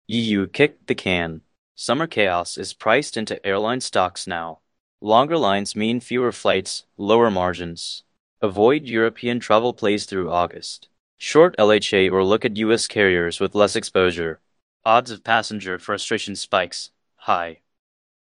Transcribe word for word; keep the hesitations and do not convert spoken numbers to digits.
E U kicked the can. Summer chaos is priced into airline stocks now. Longer lines mean fewer flights, lower margins. Avoid European travel plays through August. Short L H A or look at U S carriers with less exposure. Odds of passenger frustration spikes. High.